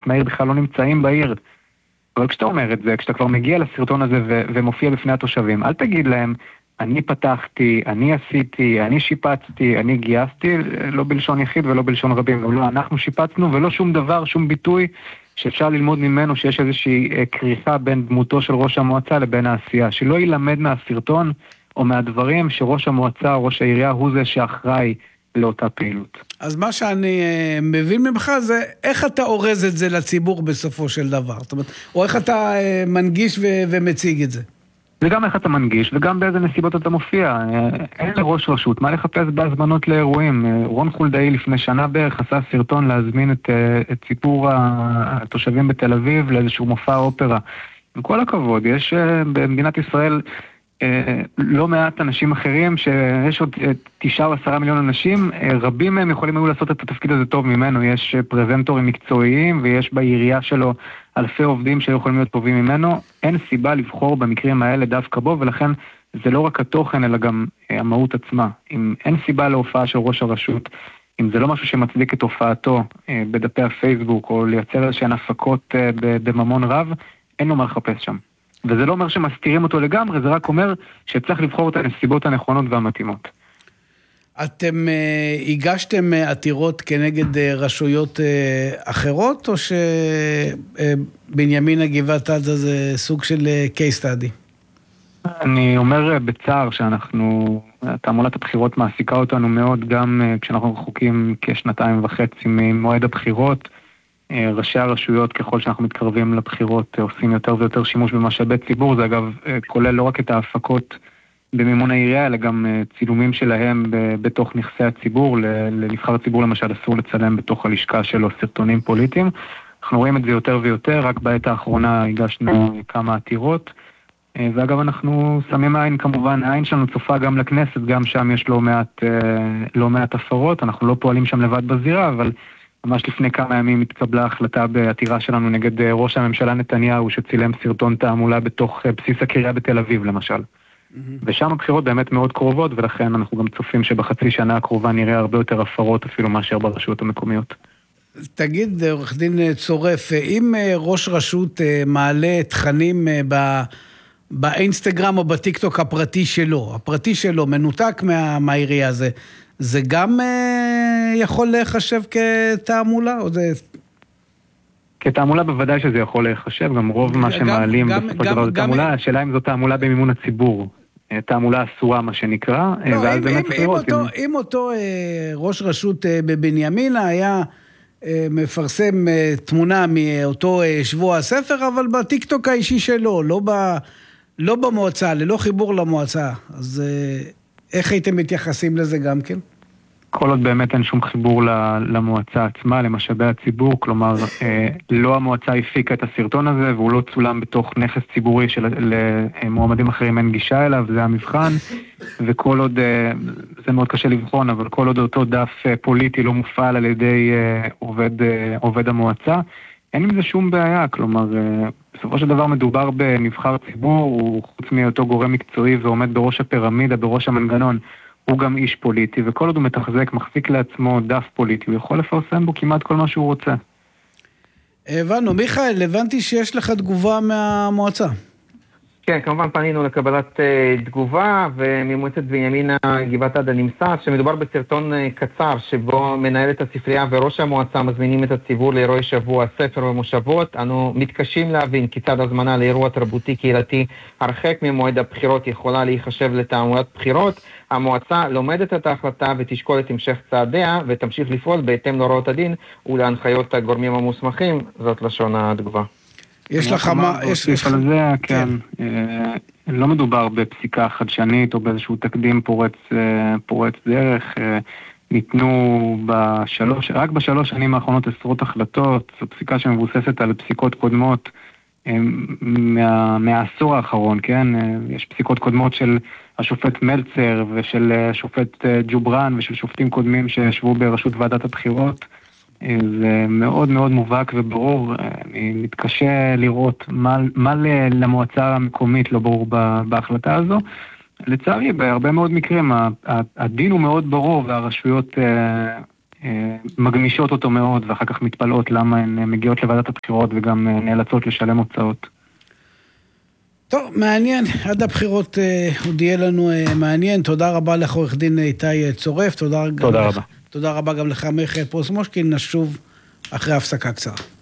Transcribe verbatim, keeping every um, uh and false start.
מהעיר בכלל לא נמצאים בעיר. אבל כשאתה אומר את זה, כשאתה כבר מגיע לסרטון הזה ו- ומופיע בפני התושבים, אל תגיד להם, אני פתחתי, אני עשיתי, אני שיפצתי, אני גייסתי, לא בלשון יחיד ולא בלשון רבים, לא, אנחנו שיפצנו ולא שום דבר, שום ביטוי שאפשר ללמוד ממנו שיש איזושהי כריכה בין דמותו של ראש המועצה לבין העשייה, שלא ילמד מהסרטון או מהדברים שראש המועצה או ראש העירייה הוא זה שאחראי לאותה פעילות. אז מה שאני uh, מבין ממך זה איך אתה אורז את זה לציבור בסופו של דבר, זאת אומרת, או איך אתה uh, מנגיש ו- ומציג את זה. זה גם איך אתה מנגיש וגם באיזה נסיבות אתה מופיע. אין לראש רשות מה לחפש בהזמנות לאירועים. רון חולדאי לפני שנה בערך עשה סרטון להזמין את, את סיפור התושבים בתל אביב לאיזשהו מופע אופרה. עם כל הכבוד, יש במדינת ישראל לא מעט אנשים אחרים שיש עוד תשעה או עשרה מיליון אנשים, רבים מהם יכולים היו לעשות את התפקיד הזה טוב ממנו. יש פרזנטורים מקצועיים ויש בעירייה שלו אלפי עובדים שיכולים להיות טובים ממנו. אין סיבה לבחור במקרים האלה דווקא בו, ולכן זה לא רק התוכן אלא גם המהות עצמה. אם אין סיבה להופעה של ראש הרשות, אם זה לא משהו שמצדיק את הופעתו בדפי הפייסבוק או לייצר איזשהן הפקות בממון רב, אין לו מה לחפש שם. וזה לא אומר שמסתירים אותו לגמרי, זה רק אומר שצריך לבחור את הנסיבות הנכונות והמתאימות. אתם uh, הגשתם uh, עתירות כנגד uh, רשויות uh, אחרות, או שבנימין הגבעת עזה זה סוג של uh, case study? אני אומר uh, בצער שאנחנו, תעמולת הבחירות מעסיקה אותנו מאוד, גם uh, כשאנחנו רחוקים כשנתיים וחצי ממועד הבחירות, ראשי הרשויות, ככל שאנחנו מתקרבים לבחירות, עושים יותר ויותר שימוש במשאבי ציבור. זה אגב כולל לא רק את ההפקות במימון העירייה, אלא גם צילומים שלהם בתוך נכסי הציבור. לנבחר ציבור למשל אסור לצלם בתוך הלשכה שלו סרטונים פוליטיים. אנחנו רואים את זה יותר ויותר, רק בעת האחרונה הגשנו כמה עתירות. ואגב אנחנו שמים עין, כמובן העין שלנו צופה גם לכנסת, גם שם יש לא מעט, לא מעט הפרות. אנחנו לא פועלים שם לבד בזירה, אבל ממש לפני כמה ימים התקבלה החלטה בעתירה שלנו נגד ראש הממשלה נתניהו, שצילם סרטון תעמולה בתוך בסיס הקריה בתל אביב למשל. Mm-hmm. ושם הבחירות באמת מאוד קרובות, ולכן אנחנו גם צופים שבחצי שנה הקרובה נראה הרבה יותר הפרות אפילו מאשר ברשויות המקומיות. תגיד, עורך דין צורף, אם ראש רשות מעלה תכנים ב... באינסטגרם או בטיקטוק הפרטי שלו, הפרטי שלו מנותק מה... מהעירייה הזה, זה גם אה, יכול להיחשב כתעמולה? או זה... כתעמולה בוודאי שזה יכול להיחשב, גם רוב מה שמעלים בסופו של דבר זה תעמולה, השאלה אם זו תעמולה במימון הציבור, תעמולה אסורה מה שנקרא, לא, ואז אם, באמת אם, אם אותו, אם אותו אה, ראש רשות אה, בבנימינה היה אה, מפרסם אה, תמונה מאותו אה, שבוע הספר, אבל בטיקטוק האישי שלו, לא, ב, לא במועצה, ללא חיבור למועצה, אז... אה, איך הייתם מתייחסים לזה גם כן? כל עוד באמת אין שום חיבור למועצה עצמה, למשאבי הציבור, כלומר, לא המועצה הפיקה את הסרטון הזה, והוא לא צולם בתוך נכס ציבורי שלמועמדים אחרים אין גישה אליו, זה המבחן, וכל עוד, זה מאוד קשה לבחון, אבל כל עוד אותו דף פוליטי לא מופעל על ידי עובד, עובד המועצה, אין עם זה שום בעיה, כלומר, בסופו של דבר מדובר בנבחר ציבור, הוא חוץ מאותו גורם מקצועי ועומד בראש הפירמידה, בראש המנגנון, הוא גם איש פוליטי, וכל עוד הוא מתחזק, מחזיק לעצמו דף פוליטי, הוא יכול לפרסם בו כמעט כל מה שהוא רוצה. הבנו, מיכאל, הבנתי שיש לך תגובה מהמועצה. כן, כמובן פנינו לקבלת uh, תגובה, וממועצת בנימינה גבעת עדה נמסר שמדובר בסרטון uh, קצר שבו מנהלת הספרייה וראש המועצה מזמינים את הציבור לאירועי שבוע ספר ומושבות. אנו מתקשים להבין כיצד הזמנה לאירוע תרבותי קהילתי הרחק ממועד הבחירות יכולה להיחשב לתעמולת בחירות. המועצה לומדת את ההחלטה ותשקול את המשך צעדיה ותמשיך לפעול בהתאם להוראות הדין ולהנחיות הגורמים המוסמכים. זאת לשון התגובה. יש לך מה... יש לך על זה, כן. לא מדובר בפסיקה חדשנית או באיזשהו תקדים פורץ, פורץ דרך. ניתנו בשלוש, רק בשלוש שנים האחרונות עשרות החלטות. זו פסיקה שמבוססת על פסיקות קודמות מה, מהעשור האחרון, כן? יש פסיקות קודמות של השופט מלצר ושל השופט ג'וברן ושל שופטים קודמים שישבו בראשות ועדת הבחירות. זה מאוד מאוד מובהק וברור. אני מתקשה לראות מה, מה למועצה המקומית לא ברור בהחלטה הזו. לצערי, בהרבה מאוד מקרים הדין הוא מאוד ברור והרשויות מגמישות אותו מאוד, ואחר כך מתפלאות למה הן מגיעות לוועדת הבחירות וגם נאלצות לשלם הוצאות. טוב, מעניין. עד הבחירות עוד יהיה לנו מעניין. תודה רבה לך, עורך דין איתי צורף. תודה, תודה רבה. תודה רבה גם לך, מיכאל פרוסמושקין. נשוב אחרי הפסקה קצרה.